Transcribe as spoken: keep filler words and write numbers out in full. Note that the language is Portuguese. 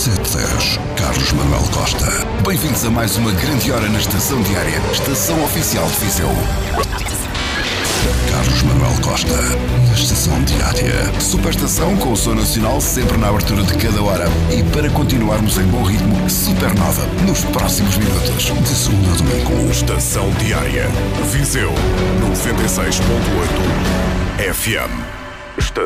sete dez, Carlos Manuel Costa. Bem-vindos a mais uma grande hora na Estação Diária, Estação Oficial de Viseu. Carlos Manuel Costa, na Estação Diária. Superestação com o som nacional sempre na abertura de cada hora. E para continuarmos em bom ritmo, Supernova, nos próximos minutos. De segunda a domingo. Estação Diária. Viseu, noventa e seis ponto oito F M.